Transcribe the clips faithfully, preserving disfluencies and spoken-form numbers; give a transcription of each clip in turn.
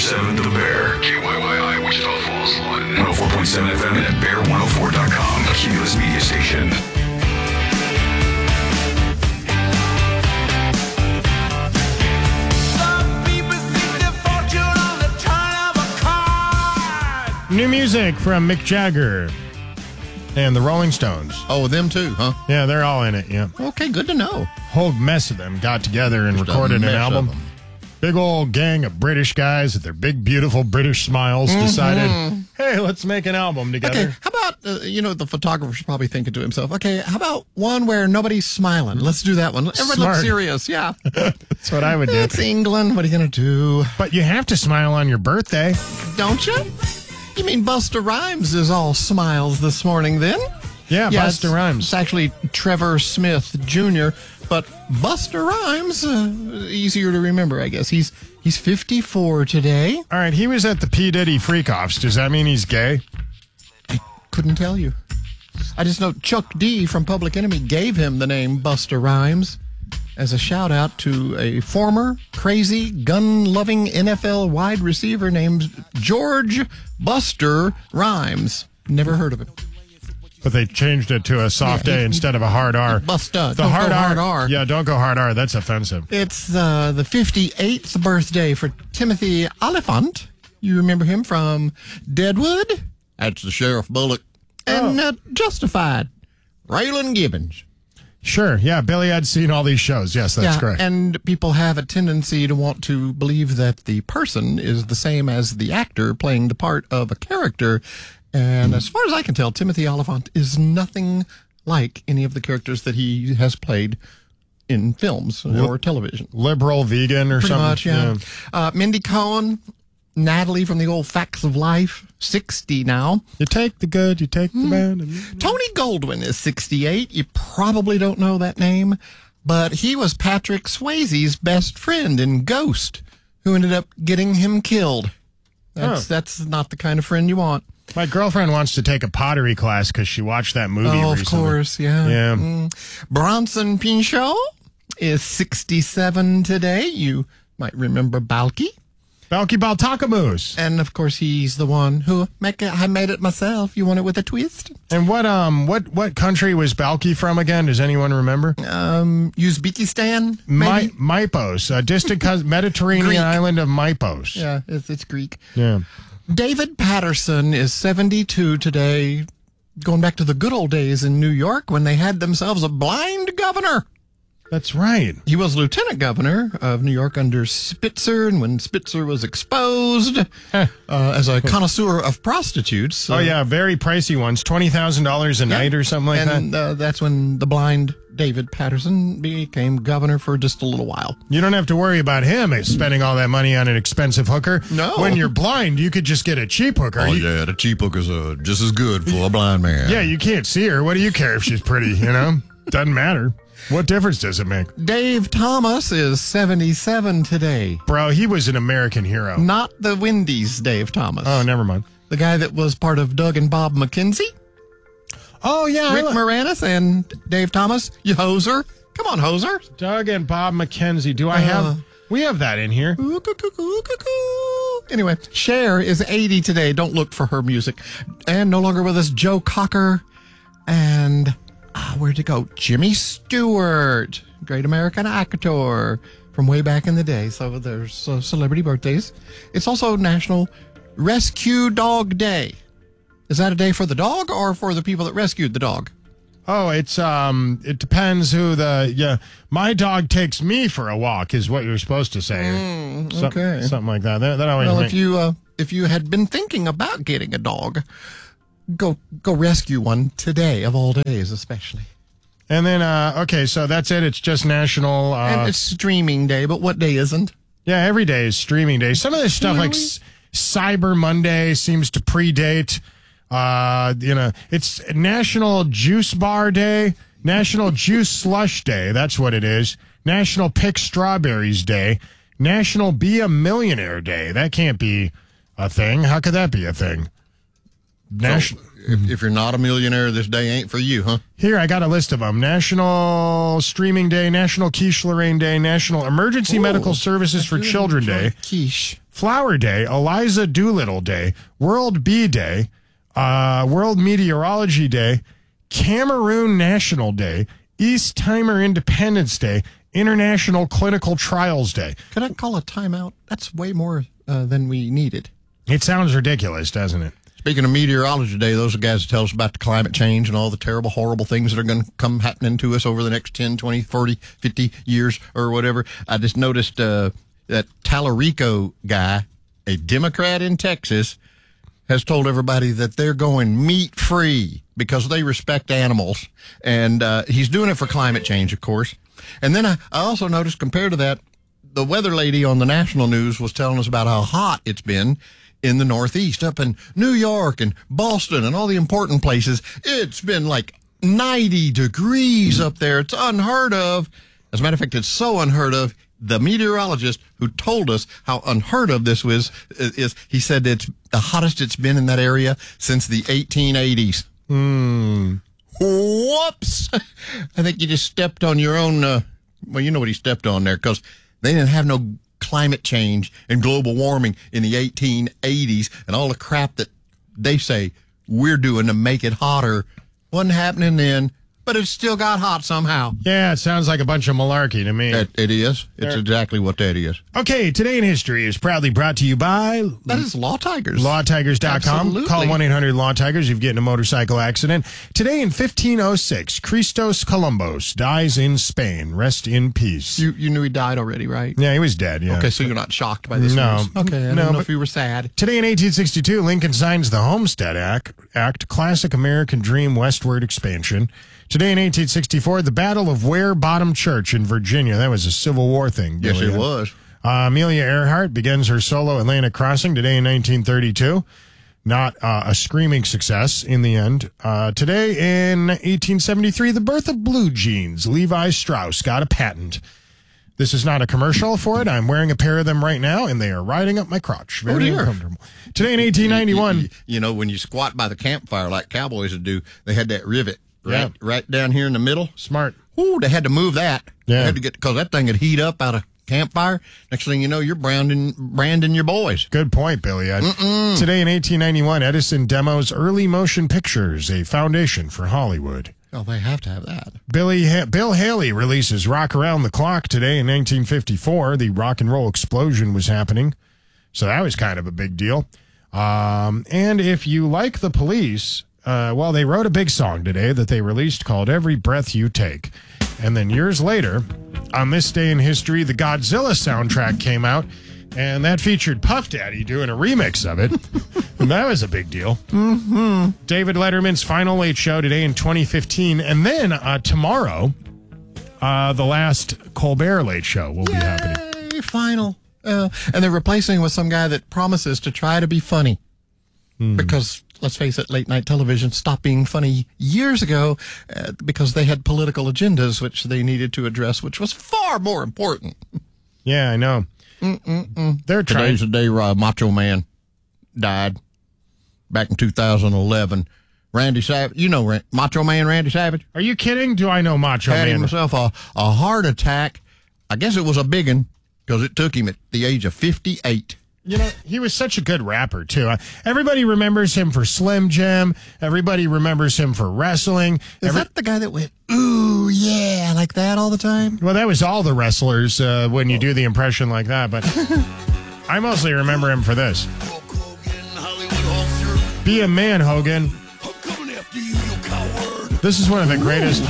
seven The Bear. K Y Y I, Wichita Falls, one oh four point seven F M and at bear one oh four dot com. A Cumulus media station. New music from Mick Jagger and the Rolling Stones. Oh, them too, huh? Yeah, they're all in it, yeah. Okay, good to know. Whole mess of them got together and Just a recorded an mess of album. them. Big old gang of British guys with their big, beautiful British smiles Mm-hmm. decided, hey, let's make an album together. Okay, how about, uh, you know, the photographer's probably thinking to himself, okay, how about one where nobody's smiling? Let's do that one. Everyone Smart. looks serious, yeah. That's what I would do. It's England, what are you going to do? But you have to smile on your birthday. Don't you? You mean Busta Rhymes is all smiles this morning then? Yeah, Yeah, Busta it's- Rhymes. It's actually Trevor Smith Junior, but Busta Rhymes, uh, easier to remember, I guess. He's he's fifty-four today. All right, he was at the P. Diddy Freak-Offs. Does that mean he's gay? Couldn't tell you. I just know Chuck D from Public Enemy gave him the name Busta Rhymes as a shout out to a former crazy gun-loving N F L wide receiver named George Buster Rhymes. Never heard of him. But they changed it to a soft Yeah, A he- instead of a hard R. Busta. The Don't hard, go R, hard R. Yeah, don't go hard R. That's offensive. It's uh, the fifty-eighth birthday for Timothy Oliphant. You remember him from Deadwood? That's the Sheriff Bullock. And Oh. uh, Justified. Raylan Gibbons. Sure. Yeah, Billy had seen all these shows. Yes, that's yeah, correct. and people have a tendency to want to believe that the person is the same as the actor playing the part of a character. And as far as I can tell, Timothy Oliphant is nothing like any of the characters that he has played in films or television. Liberal, vegan, or Pretty something. much, yeah. Uh, Mindy Cohn, Natalie from the old Facts of Life, sixty now. You take the good, you take the bad. And... Tony Goldwyn is sixty-eight. You probably don't know that name, but he was Patrick Swayze's best friend in Ghost, who ended up getting him killed. That's Huh. that's not the kind of friend you want. My girlfriend wants to take a pottery class because she watched that movie Oh, recently. of course, yeah. Yeah. Mm. Bronson Pinchot is sixty-seven today. You might remember Balky. Balky Baltakamoose. And of course, he's the one who make it, I made it myself. You want it with a twist? And what um what what country was Balky from again? Does anyone remember? Um, Uzbekistan, My, maybe. Mypos, a distant cous- Mediterranean Greek. island of Mypos. Yeah, it's, it's Greek. Yeah. David Patterson is seventy-two today, going back to the good old days in New York when they had themselves a blind governor. That's right. He was lieutenant governor of New York under Spitzer, and when Spitzer was exposed uh, as a connoisseur of prostitutes. Oh, yeah, very pricey ones. twenty thousand dollars a night or something like and that. uh, that's when the blind David Patterson became governor for just a little while. You don't have to worry about him spending all that money on an expensive hooker. No. When you're blind, you could just get a cheap hooker. Oh, You- yeah, the cheap hooker's uh, just as good for a blind man. Yeah, you can't see her. What do you care if she's pretty, you know? Doesn't matter. What difference does it make? Dave Thomas is seventy-seven today. Bro, he was an American hero. Not the Wendy's Dave Thomas. Oh, never mind. The guy that was part of Doug and Bob McKenzie, Oh, yeah. Rick I li- Moranis, and Dave Thomas. You hoser. Come on, hoser. Doug and Bob McKenzie. Do I have... Uh, we have that in here. Ooh, cuckoo, cuckoo, cuckoo. Anyway, Cher is eighty today. Don't look for her music. And no longer with us, Joe Cocker. And ah, where'd it go? Jimmy Stewart, great American actor from way back in the day. So there's uh, celebrity birthdays. It's also National Rescue Dog Day. Is that a day for the dog or for the people that rescued the dog? Oh, it's um, it depends who the yeah. My dog takes me for a walk is what you're supposed to say. Mm, Some- okay. something like that. That, that always Well, make- if you uh, if you had been thinking about getting a dog, go go rescue one today of all days, especially. And then uh, okay, so that's it. It's just National. Uh, And it's streaming day, but what day isn't? yeah, every day is streaming day. Some of this stuff like Really? S- Cyber Monday seems to predate. Uh, you know, it's National Juice Bar Day, National Juice Slush Day. That's what it is. National Pick Strawberries Day, National Be a Millionaire Day. That can't be a thing. How could that be a thing? National. So, if, if you're not a millionaire, this day ain't for you, huh? Here, I got a list of them. National Streaming Day, National Quiche Lorraine Day, National Emergency Ooh, Medical Services for Children Day, Quiche. Flower Day, Eliza Doolittle Day, World Bee Day, uh, World Meteorology Day, Cameroon National Day, East Timer Independence Day, International Clinical Trials Day. Can I call a timeout? That's way more uh, than we needed. It sounds ridiculous, doesn't it? Speaking of meteorology today, those are guys that tell us about the climate change and all the terrible, horrible things that are going to come happening to us over the next ten, twenty, forty, fifty years or whatever. I just noticed uh, that Tallarico guy, a Democrat in Texas, has told everybody that they're going meat-free because they respect animals. And uh, he's doing it for climate change, of course. And then I, I also noticed, compared to that, the weather lady on the national news was telling us about how hot it's been in the Northeast, up in New York and Boston and all the important places. It's been like ninety degrees up there. It's unheard of. As a matter of fact, it's so unheard of. The meteorologist who told us how unheard of this was, is he said it's the hottest it's been in that area since the eighteen eighties. Hmm. Whoops. I think you just stepped on your own, uh, well, you know what he stepped on there, because they didn't have no climate change and global warming in the eighteen eighties, and all the crap that they say we're doing to make it hotter wasn't happening then, but it still got hot somehow. Yeah, it sounds like a bunch of malarkey to me. It, it is. It's There. exactly what that is. Okay, Today in History is proudly brought to you by That is Law Tigers. law tigers dot com. Absolutely. Call one eight hundred law tigers if you get in a motorcycle accident. Today in fifteen oh six, Christos Columbus dies in Spain. Rest in peace. You you knew he died already, right? yeah, he was dead, yeah. Okay, so you're not shocked by this No. news. Okay, I No, don't know but- if you were sad. Today in eighteen sixty-two, Lincoln signs the Homestead Act, Act, classic American dream westward expansion. Today in eighteen sixty-four, the Battle of Ware Bottom Church in Virginia. That was a Civil War thing. Yes, Billy. it was. Uh, Amelia Earhart begins her solo Atlantic Crossing today in nineteen thirty-two. Not uh, a screaming success in the end. Uh, today in eighteen seventy-three, the birth of blue jeans. Levi Strauss got a patent. This is not a commercial for it. I'm wearing a pair of them right now, and they are riding up my crotch. Very dear. uncomfortable. Today in eighteen ninety-one. You, you know, when you squat by the campfire like cowboys would do, they had that rivet right, Yeah. right down here in the middle. Smart. Ooh, they had to move that. Yeah. They had to get, because that thing would heat up out of campfire. Next thing you know, you're branding, branding your boys. Good point, Billy. Ed. Today in eighteen ninety-one, Edison demos early motion pictures, a foundation for Hollywood. Oh, they have to have that. Billy ha- Bill Haley releases Rock Around the Clock today in nineteen fifty-four. The rock and roll explosion was happening, so that was kind of a big deal. Um, and if you like the Police, uh, well, they wrote a big song today that they released called Every Breath You Take. And then years later, on this day in history, the Godzilla soundtrack came out, and that featured Puff Daddy doing a remix of it. And that was a big deal. Mm-hmm. David Letterman's final Late Show today in twenty fifteen. And then uh, tomorrow, uh, the last Colbert Late Show will be happening. Yay, final. Uh, and they're replacing with some guy that promises to try to be funny. Hmm. Because, let's face it, late night television stopped being funny years ago uh, because they had political agendas which they needed to address, which was far more important. Yeah, I know. Mm-mm-mm. They're trying. Today's the day uh, Macho Man died back in two thousand eleven. Randy Savage, you know Ran- Macho Man Randy Savage? Are you kidding? Do I know Macho Had Man? himself a, a heart attack. I guess it was a big one because it took him at the age of fifty-eight. You know, he was such a good rapper, too. Uh, everybody remembers him for Slim Jim. Everybody remembers him for wrestling. Is Every- that the guy that went, ooh, yeah, like that all the time? well, that was all the wrestlers uh, when you do the impression like that, but I mostly remember him for this. Be a man, Hogan. This is one of the greatest.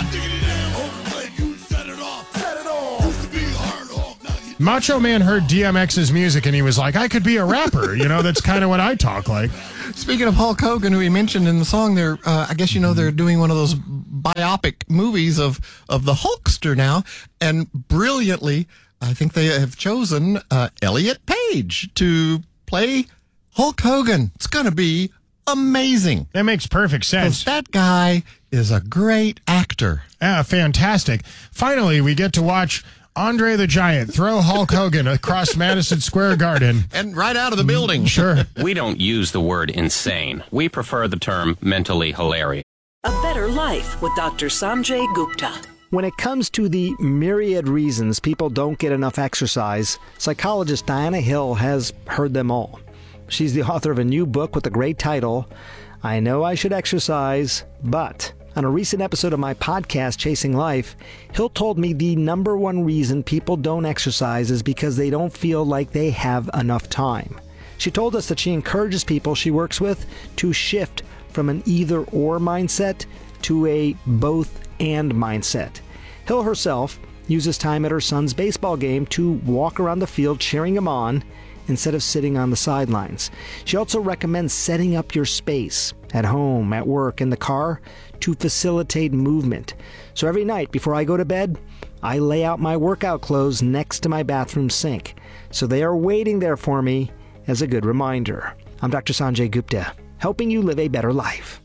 Macho Man heard D M X's music and he was like, I could be a rapper. You know, that's kind of what I talk like. Speaking of Hulk Hogan, who he mentioned in the song, there, uh, I guess you know they're doing one of those biopic movies of of the Hulkster now, and brilliantly, I think they have chosen uh, Elliot Page to play Hulk Hogan. It's going to be amazing. That makes perfect sense. That guy is a great actor. Ah, fantastic. Finally, we get to watch Andre the Giant, throw Hulk Hogan across Madison Square Garden. And right out of the building. Sure. We don't use the word insane. We prefer the term mentally hilarious. A Better Life with Doctor Sanjay Gupta. When it comes to the myriad reasons people don't get enough exercise, psychologist Diana Hill has heard them all. She's the author of a new book with a great title, I Know I Should Exercise, But... On a recent episode of my podcast, Chasing Life, Hill told me the number one reason people don't exercise is because they don't feel like they have enough time. She told us that she encourages people she works with to shift from an either-or mindset to a both-and mindset. Hill herself uses time at her son's baseball game to walk around the field cheering him on instead of sitting on the sidelines. She also recommends setting up your space at home, at work, in the car to facilitate movement. So every night before I go to bed, I lay out my workout clothes next to my bathroom sink. So they are waiting there for me as a good reminder. I'm Doctor Sanjay Gupta, helping you live a better life.